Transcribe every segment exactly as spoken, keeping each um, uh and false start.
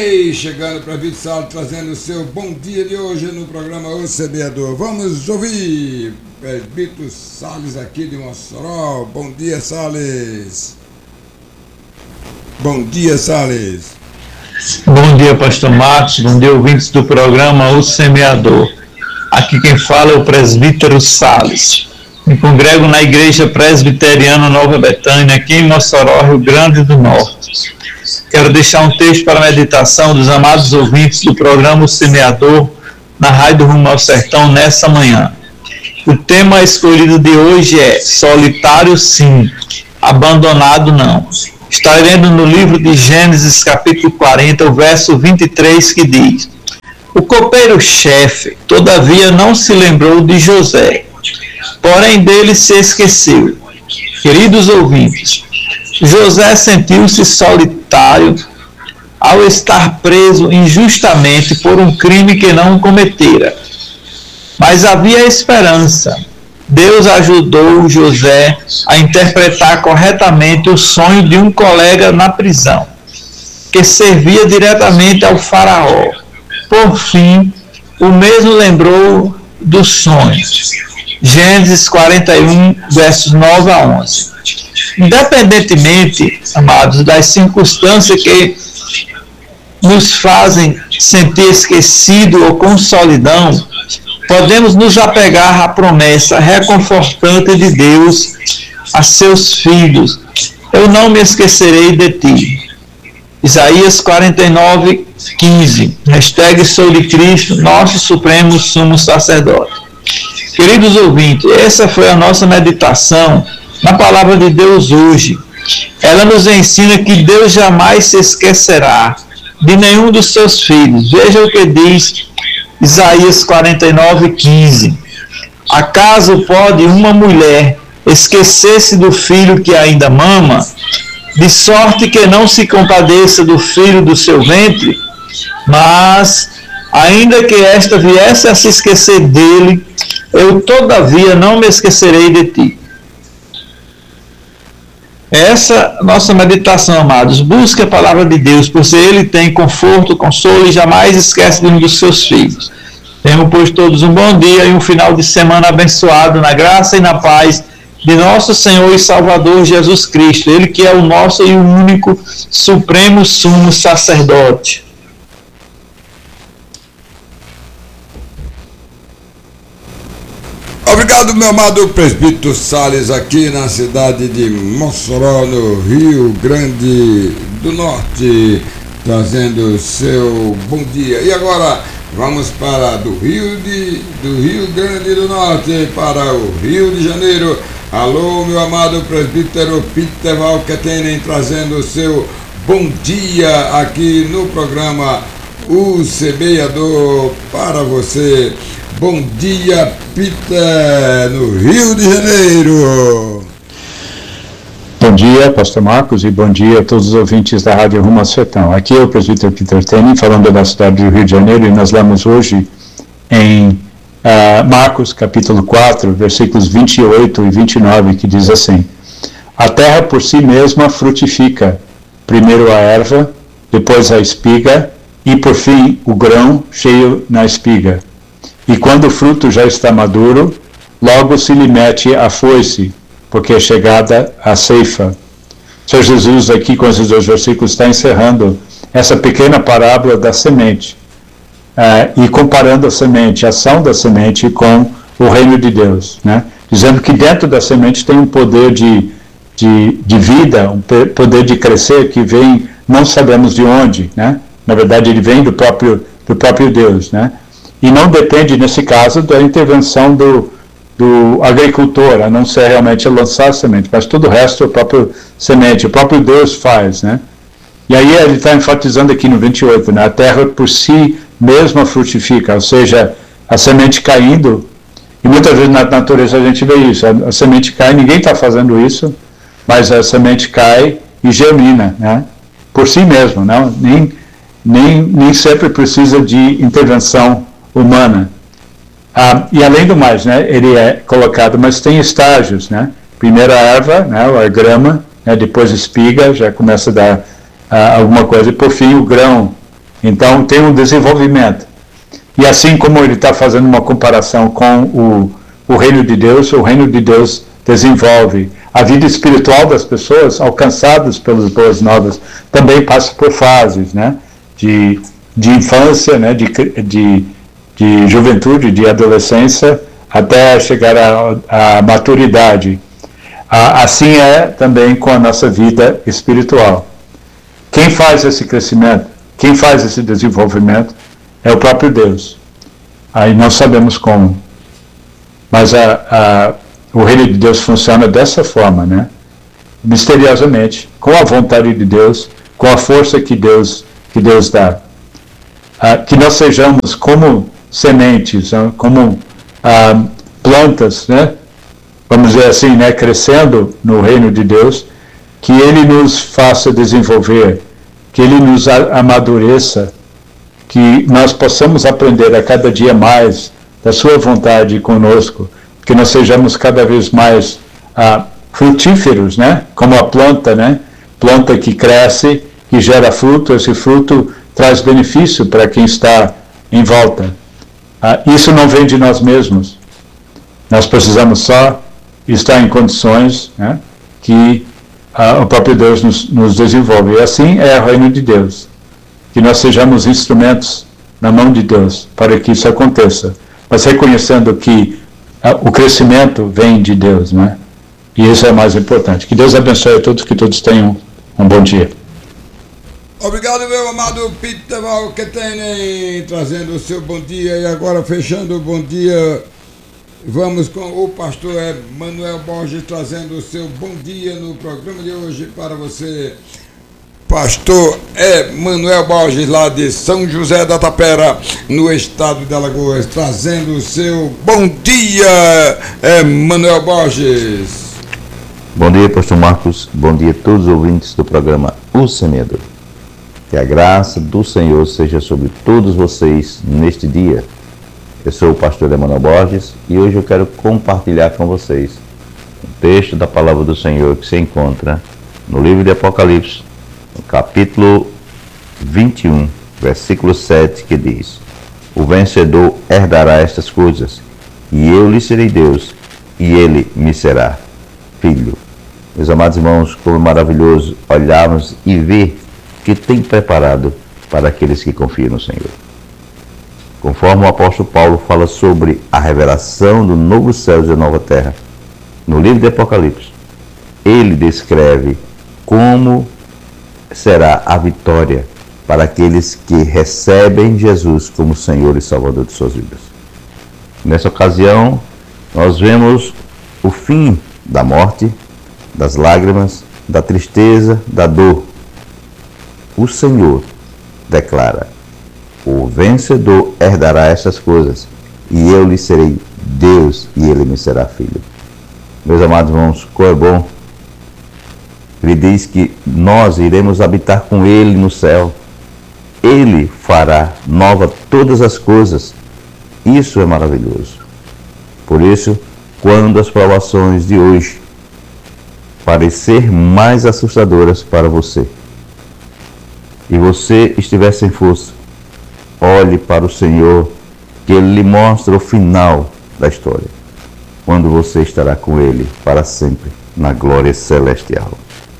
Ei, chegando para Vitor Salles, trazendo o seu bom dia de hoje no programa O Semeador. Vamos ouvir Vitor Salles aqui de Mossoró. Bom dia, Salles. Bom dia, Salles. Bom dia, pastor Marcos. Bom dia, ouvintes do programa O Semeador. Aqui quem fala é o presbítero Salles. Me congrego na Igreja Presbiteriana Nova Betânia, aqui em Mossoró, Rio Grande do Norte. Quero deixar um texto para a meditação dos amados ouvintes do programa O Semeador, na Rádio Rumo ao Sertão, nessa manhã. O tema escolhido de hoje é Solitário sim, abandonado não. Está lendo no livro de Gênesis, capítulo quarenta, o verso vinte e três, que diz: O copeiro-chefe, todavia, não se lembrou de José, porém dele se esqueceu. Queridos ouvintes, José sentiu-se solitário ao estar preso injustamente por um crime que não cometera. Mas havia esperança. Deus ajudou José a interpretar corretamente o sonho de um colega na prisão, que servia diretamente ao faraó. Por fim, o mesmo lembrou do sonho. Gênesis quarenta e um, versos nove a onze. Independentemente, amados, das circunstâncias que nos fazem sentir esquecido ou com solidão, podemos nos apegar à promessa reconfortante de Deus a seus filhos: eu não me esquecerei de ti. Isaías quarenta e nove, quinze. Hashtag sou de Cristo, nosso supremo sumo sacerdote. Queridos ouvintes, essa foi a nossa meditação na palavra de Deus hoje. Ela nos ensina que Deus jamais se esquecerá de nenhum dos seus filhos. Veja o que diz Isaías quarenta e nove, quinze. Acaso pode uma mulher esquecer-se do filho que ainda mama, de sorte que não se compadeça do filho do seu ventre? Mas, ainda que esta viesse a se esquecer dele, eu todavia não me esquecerei de ti. Essa nossa meditação, amados. Busque a palavra de Deus, pois Ele tem conforto, consolo e jamais esquece de um dos seus filhos. Tenham, pois, todos um bom dia e um final de semana abençoado na graça e na paz de nosso Senhor e Salvador Jesus Cristo. Ele que é o nosso e o único supremo sumo sacerdote. Obrigado, meu amado presbítero Salles, aqui na cidade de Mossoró, no Rio Grande do Norte, trazendo o seu bom dia. E agora vamos para do Rio, de, do Rio Grande do Norte para o Rio de Janeiro. Alô, meu amado presbítero Peter Valquetenen, trazendo o seu bom dia aqui no programa O Semeador para você. Bom dia, Peter, no Rio de Janeiro. Bom dia, pastor Marcos, e bom dia a todos os ouvintes da Rádio Rumo ao Sertão. Aqui é o presbítero Peter Tenen, falando da cidade do Rio de Janeiro, e nós lemos hoje em uh, Marcos, capítulo quatro, versículos vinte e oito e vinte e nove, que diz assim: A terra por si mesma frutifica, primeiro a erva, depois a espiga, e por fim o grão cheio na espiga. E quando o fruto já está maduro, logo se lhe mete a foice, porque é chegada a ceifa. O Senhor Jesus, aqui com esses dois versículos, está encerrando essa pequena parábola da semente, uh, e comparando a semente, a ação da semente com o reino de Deus, né? Dizendo que dentro da semente tem um poder de, de, de vida, um poder de crescer que vem, não sabemos de onde, né? Na verdade, ele vem do próprio, do próprio Deus, né? E não depende, nesse caso, da intervenção do, do agricultor, a não ser realmente lançar a semente, mas todo o resto é o próprio semente, o próprio Deus faz, né? E aí ele está enfatizando aqui no vinte e oito, né? A terra por si mesma frutifica, ou seja, a semente caindo, e muitas vezes na natureza a gente vê isso, a, a semente cai, ninguém está fazendo isso, mas a semente cai e germina, né? Por si mesmo, não? Nem, nem, nem sempre precisa de intervenção humana. Ah, e além do mais, né, ele é colocado, mas tem estágios, né? Primeiro a erva, né, a grama, né, depois espiga, já começa a dar ah, alguma coisa, e por fim o grão Então tem um desenvolvimento. E assim como ele está fazendo uma comparação com o, o reino de Deus, o reino de Deus desenvolve a vida espiritual das pessoas alcançadas pelas boas novas, também passa por fases, né? de, de infância, né? de, de, de juventude, de adolescência, até chegar à, à maturidade. Assim é também com a nossa vida espiritual. Quem faz esse crescimento, quem faz esse desenvolvimento é o próprio Deus. Aí nós sabemos como. Mas a, a, o reino de Deus funciona dessa forma, né? Misteriosamente, com a vontade de Deus, com a força que Deus, que Deus dá. Ah, que nós sejamos como sementes, como ah, plantas, né? Vamos dizer assim, né? Crescendo no reino de Deus, que Ele nos faça desenvolver, que Ele nos amadureça, que nós possamos aprender a cada dia mais da sua vontade conosco, que nós sejamos cada vez mais ah, frutíferos, né? Como a planta, né? Planta que cresce, que gera fruto, esse fruto traz benefício para quem está em volta. Ah, isso não vem de nós mesmos. Nós precisamos só estar em condições, né? Que ah, o próprio Deus nos, nos desenvolve. E assim é o reino de Deus. Que nós sejamos instrumentos na mão de Deus para que isso aconteça, mas reconhecendo que ah, o crescimento vem de Deus, né? E isso é o mais importante. Que Deus abençoe a todos, que todos tenham um bom dia. Obrigado, meu amado Peter Valketenen, trazendo o seu bom dia. E agora, fechando o bom dia, vamos com o pastor Manuel Borges, trazendo o seu bom dia no programa de hoje para você. Pastor Manuel Borges, lá de São José da Tapera, no estado de Alagoas, trazendo o seu bom dia, Manuel Borges. Bom dia, pastor Marcos, bom dia a todos os ouvintes do programa O Semeador. Que a graça do Senhor seja sobre todos vocês neste dia. Eu sou o pastor Manuel Borges e hoje eu quero compartilhar com vocês um texto da palavra do Senhor que se encontra no livro de Apocalipse, no capítulo vinte e um, versículo sete, que diz: o vencedor herdará estas coisas, e eu lhe serei Deus, e ele me será filho. Meus amados irmãos, como é maravilhoso olharmos e ver que tem preparado para aqueles que confiam no Senhor. Conforme o apóstolo Paulo fala sobre a revelação do novo céu e da nova terra, no livro de Apocalipse, ele descreve como será a vitória para aqueles que recebem Jesus como Senhor e Salvador de suas vidas. Nessa ocasião, nós vemos o fim da morte, das lágrimas, da tristeza, da dor. O Senhor declara: o vencedor herdará essas coisas, e eu lhe serei Deus, e ele me será filho. Meus amados irmãos, como é bom. Ele diz que nós iremos habitar com ele no céu. Ele fará nova todas as coisas. Isso é maravilhoso. Por isso, quando as provações de hoje parecer mais assustadoras para você, e você estiver sem força, olhe para o Senhor, que Ele lhe mostra o final da história, quando você estará com Ele para sempre na glória celestial.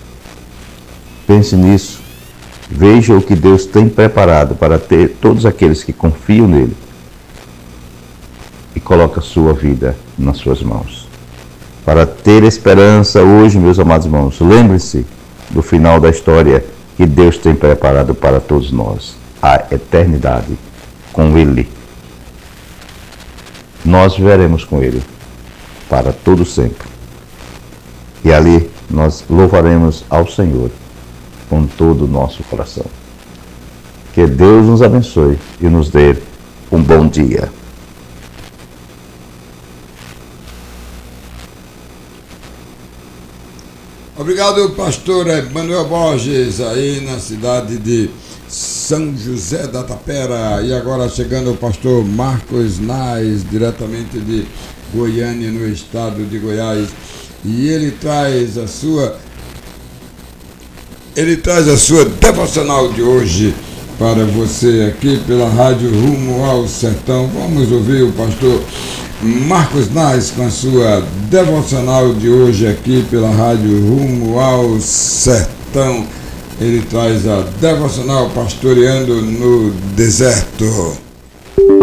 Pense nisso, veja o que Deus tem preparado para ter todos aqueles que confiam nele, e coloque a sua vida nas suas mãos. Para ter esperança hoje, meus amados irmãos, lembre-se do final da história que Deus tem preparado para todos nós, a eternidade com Ele. Nós viveremos com Ele para todo sempre. E ali nós louvaremos ao Senhor com todo o nosso coração. Que Deus nos abençoe e nos dê um bom dia. Obrigado, pastor Manuel Borges, aí na cidade de São José da Tapera. E agora chegando o pastor Marcos Nais, diretamente de Goiânia, no estado de Goiás. E ele traz a sua ele traz a sua devocional de hoje, para você aqui pela Rádio Rumo ao Sertão. Vamos ouvir o pastor Marcos Nas com a sua devocional de hoje aqui pela Rádio Rumo ao Sertão. Ele traz a devocional Pastoreando no Deserto.